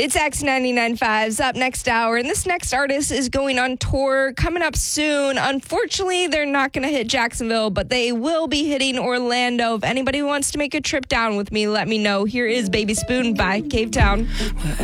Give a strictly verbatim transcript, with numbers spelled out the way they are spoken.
It's X ninety-nine point five's Up Next Hour, and this next artist is going on tour coming up soon. Unfortunately, they're not going to hit Jacksonville, but they will be hitting Orlando. If anybody wants to make a trip down with me, let me know. Here is Baby Spoon by Cave Town.